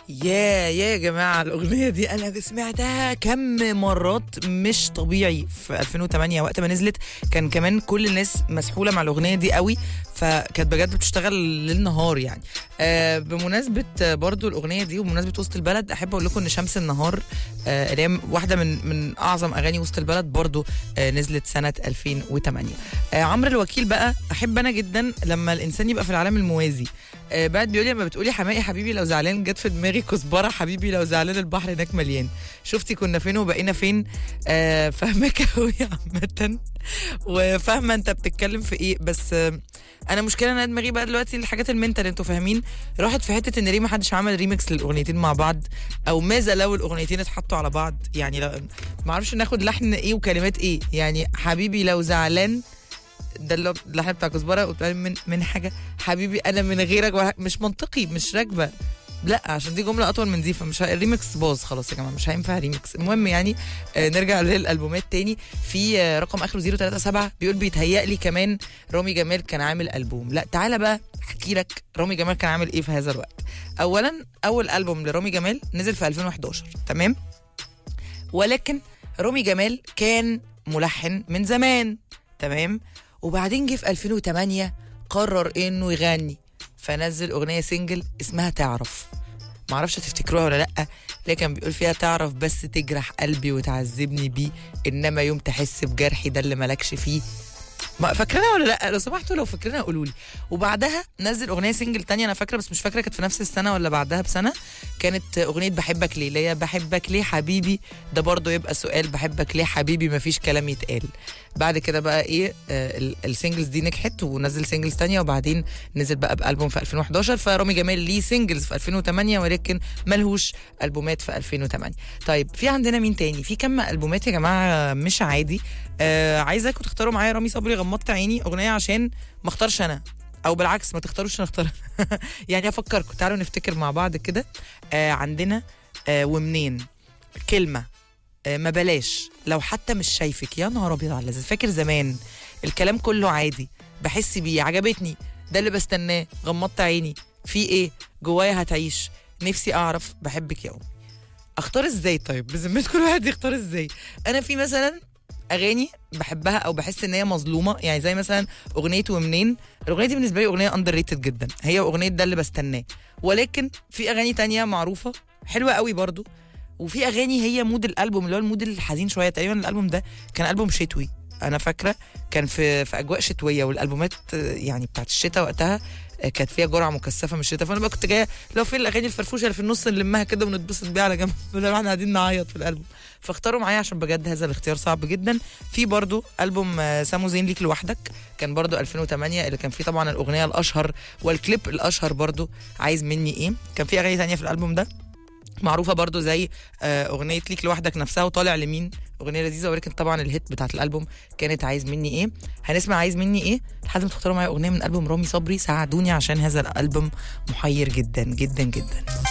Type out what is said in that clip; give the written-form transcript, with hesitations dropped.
يا جماعة الأغنية دي أنا سمعتها كم مرات مش طبيعي في 2008 وقت ما نزلت. كان كمان كل الناس مسحولة مع الأغنية دي قوي، فكانت بجد بتشتغل للنهار يعني. بمناسبة برضو الأغنية دي وبمناسبة وسط البلد، أحب أقول لكم إن شمس النهار اللي هي واحدة من أعظم أغاني وسط البلد برضو نزلت سنة 2008. عمرو الوكيل بقى أحب أنا جدا لما الإنسان يبقى في العالم الموازي. بعد بيقولي لما بتقولي حماقي حبيبي لو زعلان جت في دماغي كزبره حبيبي لو زعلان البحر هناك مليان. شفتي كنا فين وبقينا فين. فاهمك قوي عامه وفاهمه انت بتتكلم في ايه، بس انا مشكله انا دماغي بقى دلوقتي الحاجات المنتال انتوا فاهمين راحت في حته ان ليه ما حدش عمل ريميكس للاغنيتين مع بعض، او ماذا لو الاغنيتين اتحطوا على بعض. يعني لو ما اعرفش ناخد لحن ايه وكلمات ايه، يعني حبيبي لو زعلان ده اللحن بتاع كزبره من حاجه حبيبي انا من غيرك، مش منطقي مش راكبه. لا عشان دي جمله اطول من دي، فمش الريمكس باظ خلاص يا جماعه، مش هينفع ريمكس. المهم يعني نرجع للالبومات تاني. في رقم اخره 037 بيقول بيتهيأ لي كمان رامي جمال كان عامل البوم. لا تعالى بقى احكي لك رامي جمال كان عامل ايه في هذا الوقت. اولا اول البوم لرامي جمال نزل في 2011 تمام، ولكن رامي جمال كان ملحن من زمان تمام، وبعدين جه في 2008 قرر انه يغني، فنزل اغنيه سنجل اسمها تعرف. معرفش تفتكروها ولا لا، لكن بيقول فيها تعرف بس تجرح قلبي وتعذبني بيه، انما يوم تحس بجرحي ده اللي مالكش فيه. ما فاكرينها ولا لا؟ لو سمحتوا لو فاكرينها قولوا لي. وبعدها نزل اغنيه سنجل تانية انا فاكره، بس مش فاكره كانت في نفس السنه ولا بعدها بسنه. كانت اغنيه بحبك ليه، اللي هي بحبك ليه حبيبي. ده برضو يبقى سؤال، بحبك ليه حبيبي مفيش كلام يتقال. بعد كده بقى ايه السنجلز دي نجحت ونزل سنجلز تانية، وبعدين نزل بقى بألبوم في 2011. فرامي جمال ليه سنجلز في 2008 ولكن ملهوش ألبومات في 2008. طيب في عندنا مين تاني؟ في كم ألبومات يا جماعه مش عادي. عايزاكم تختاروا معايا رامي صبري غمضت عيني اغنيه عشان ما اختارش انا، او بالعكس ما تختاروش انا اختار يعني افكركم تعالوا نفتكر مع بعض كده. عندنا ومنين، كلمه، ما بلاش، لو حتى مش شايفك، يا نهار ابيض على اللذيذ، فاكر زمان، الكلام كله عادي، بحس بيه، عجبتني، ده اللي بستناه، غمضت عيني، في ايه، جوايا هتعيش، نفسي اعرف، بحبك يا امي. اختار ازاي؟ طيب بذمتكم كل واحد يختار ازاي؟ انا في مثلا اغاني بحبها او بحس ان هي مظلومه، يعني زي مثلا اغنيه ومنين. الاغنيه دي بالنسبه لي اغنيه اندر ريتد جدا، هي اغنيه ده اللي بستناه. ولكن في اغاني تانية معروفه حلوه قوي برضو، وفي اغاني هي مود الالبوم اللي هو المود الحزين شويه. تقريبا الالبوم ده كان البوم شتوي انا فاكره، كان في اجواء شتويه، والالبومات يعني بتاعت الشتاء وقتها كانت فيها جرعه مكثفه من الشتاء. فانا بقى كنت جايه لو في الاغاني الفرفوشه اللي في النص نلمها كده ونتبسط بيها على جنب بدل ما احنا قاعدين نعيط في الالبوم. فاختاروا معايا عشان بجد هذا الاختيار صعب جدا. في برضو البوم سامو زين ليك لوحدك، كان برضو 2008 اللي كان فيه طبعا الاغنيه الاشهر والكليب الاشهر برضو عايز مني ايه. كان في اغاني تانية في الالبوم ده معروفه برضو زي اغنيه ليك لوحدك نفسها وطالع لمين، اغنيه لذيذه، ولكن طبعا الهيت بتاعت الالبوم كانت عايز مني ايه. هنسمع عايز مني ايه لحد ما تختاروا معايا اغنيه من البوم رامي صبري. ساعدوني عشان هذا الالبوم محير جدا جدا جدا.